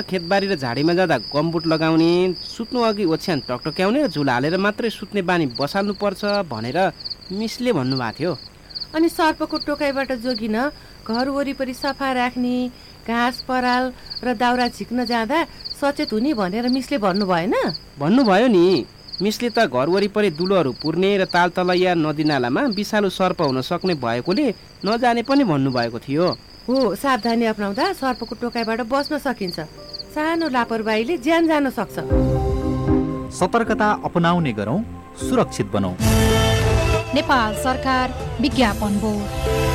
खेतबारी र झाडीमा जाँदा गमबुट लगाउने, सुत्नु अघि ओछ्यान टकटक्याउने र झुला हालेर मात्रै सुत्ने बानी बसाल्नुपर्छ भनेर मिसले भन्नुभएको थियो। अनि सर्पको टोकाइबाट जोगिन घर वरिपरि सफा राख्ने, घाँस पराल र दाउरा झिक्न जाँदा सचेत हुने भनेर मिसले भन्नु भएन? भन्नुभयो नि। मिसले त घर वरिपरि दुलोहरू पुर्ने र तालतलैया नदीनालामा विषालु सर्प हुन सक्ने भएकोले नजाने पनि भन्नुभएको थियो। हो, सावधानी अपनाउँदा सर्पको टोकाइबाट बस्न सकिन्छ। सानो लापरवाहीले ज्यान जान सक्छ। सतर्कता अपनाउने गरौँ, सुरक्षित बनौँ। नेपाल सरकार विज्ञापन बोर्ड।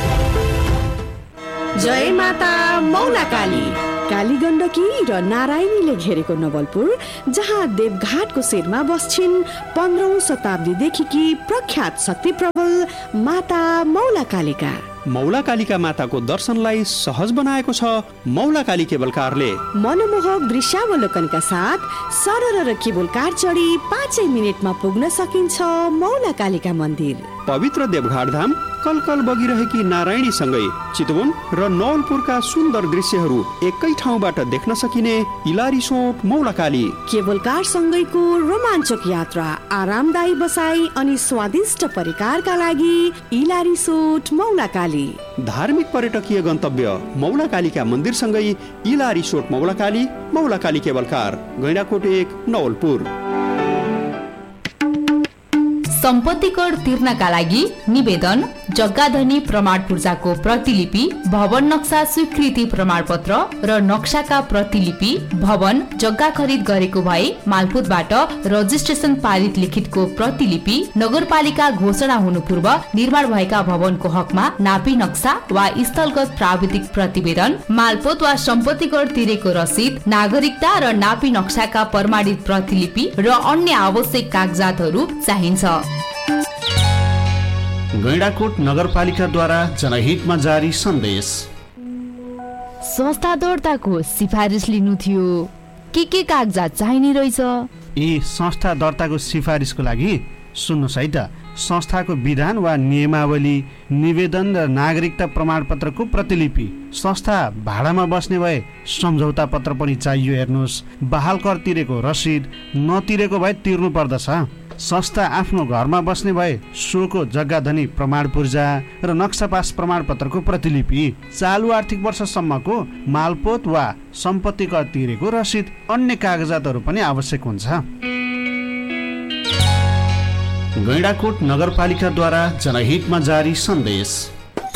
जय माता मौलाकाली। काली गण्डकी र नारायणीले घेरेको नवलपुर, जहाँ देवघाटको शिरमा बस्छिन् 15औं शताब्दीदेखिकी प्रख्यात शक्ति प्रबल माता मौलाकालीका। मौलाकालीका माताको दर्शनलाई सहज बनाएको छ मौलाकाली केबल कारले। मनमोहक दृश्यावलोकनका साथ सरर र केबल कार चढी 5 मिनेटमा पुग्न सकिन्छ मौलाकालीका मन्दिर। पवित्र देवघाट धाम कलकल बगिरहेकी नारायणी सँगै चितवन र नवलपुरका सुन्दर दृश्यहरू एकै ठाउँबाट देख्न सकिने इलारिसोट मौलाकाली। केबल कार सँगैको रोमाञ्चक यात्रा, आरामदायी बसाई अनि स्वादिष्ट परिकारका लागि इलारिसोट मौलाकाली। धार्मिक पर्यटकीय गन्तव्य मौलाकालीका मन्दिरसँगै इलारिसोट मौलाकाली, मौलाकाली केबल कार, गैंडाकोट 1 नवलपुर। सम्पत्ति कर तिर्नका लागि निवेदन, जग्गाधनी प्रमाण पूर्जाको प्रतिलिपि, भवन नक्सा स्वीकृति प्रमाणपत्र र नक्साका प्रतिलिपि, भवन जग्गा खरिद गरेको भए मालपोतबाट रजिस्ट्रेसन पारित लिखितको प्रतिलिपि, नगरपालिका घोषणा हुनु पूर्व निर्माण भएका भवनको हकमा नापी नक्सा वा स्थलगत प्राविधिक प्रतिवेदन, मालपोत वा सम्पत्ति कर तिरेको रसिद, नागरिकता र नापी नक्साका प्रमाणित प्रतिलिपि र अन्य आवश्यक कागजातहरू चाहिन्छ। गैंडाकोट नगरपालिकाद्वारा जनहितमा जारी सन्देश। संस्था दर्ताको सिफारिस लिनु थियो, के कागजात चाहिने रहेछ? यी संस्था दर्ताको सिफारिसको लागि सुन्नुहोस् है त। संस्थाको विधान वा नियमावली, निवेदन र नागरिकता प्रमाणपत्रको प्रतिलिपि, संस्था भाडामा बस्ने भए सम्झौता पत्र पनि चाहियो। हेर्नुहोस्, बहाल कर तिरेको रसिद, नतिरेको भए तिर्नु पर्दछ। संस्था आफ्नो घरमा बस्ने भए सोको जग्गाधनी प्रमाण पूर्जा र नक्सा पास प्रमाणपत्रको प्रतिलिपि, चालु आर्थिक वर्षसम्मको मालपोत वा सम्पत्ति कर तिरेको रसिद, अन्य कागजातहरू पनि आवश्यक हुन्छ। गैंडाकोट नगरपालिकाद्वारा जनहितमा जारी सन्देश।